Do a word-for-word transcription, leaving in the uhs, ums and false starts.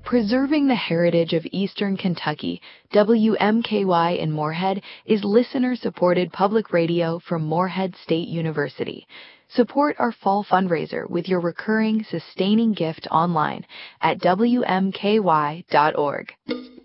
Preserving the heritage of Eastern Kentucky, W M K Y in Moorhead is listener-supported public radio from Moorhead State University. Support our fall fundraiser with your recurring, sustaining gift online at W M K Y dot org.